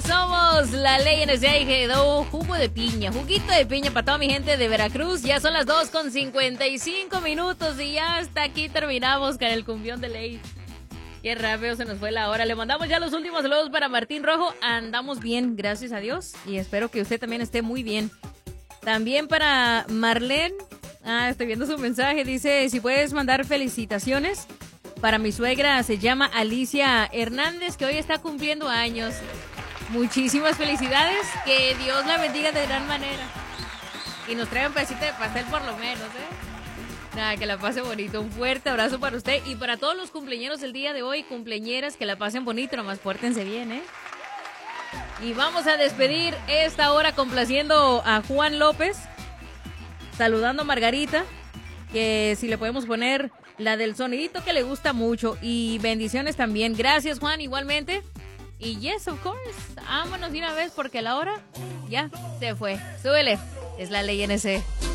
Somos la ley NSA y quedó juguito de piña para toda mi gente de Veracruz. Ya son las 2:55 y ya hasta aquí terminamos con el cumbión de ley. Qué rápido se nos fue la hora. Le mandamos ya los últimos saludos para Martín Rojo. Andamos bien, gracias a Dios, y espero que usted también esté muy bien. También para Marlene, estoy viendo su mensaje, dice, si puedes mandar felicitaciones para mi suegra, se llama Alicia Hernández, que hoy está cumpliendo años. Muchísimas felicidades, que Dios la bendiga de gran manera. Y nos trae un pedacito de pastel por lo menos, Nada, que la pase bonito. Un fuerte abrazo para usted y para todos los cumpleañeros del día de hoy, cumpleañeras, que la pasen bonito, nomás pórtense bien, Y vamos a despedir esta hora complaciendo a Juan López, saludando a Margarita, que si le podemos poner la del sonidito que le gusta mucho, y bendiciones también. Gracias, Juan, igualmente. Y yes, of course, vámonos de una vez porque la hora ya se fue. Súbele, es la ley NC.